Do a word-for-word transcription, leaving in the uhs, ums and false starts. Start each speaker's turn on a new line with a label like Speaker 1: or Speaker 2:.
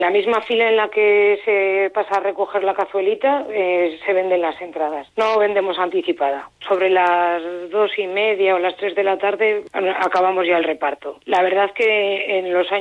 Speaker 1: La misma fila en la que se pasa a recoger la cazuelita, eh, se venden las entradas. No vendemos anticipada. Sobre las dos y media o las tres de la tarde acabamos ya el reparto. La verdad que en los años